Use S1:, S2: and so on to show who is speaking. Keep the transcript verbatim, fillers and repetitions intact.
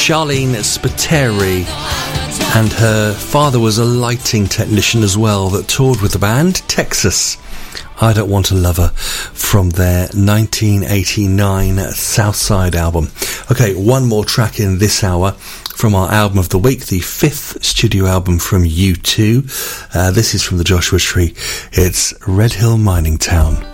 S1: Charlene Spiteri, and her father was a lighting technician as well that toured with the band. Texas, I Don't Want a Lover, from their nineteen eighty-nine Southside album. Okay, one more track in this hour from our album of the week, the fifth studio album from U two. Uh, this is from the Joshua Tree. It's Red Hill Mining Town.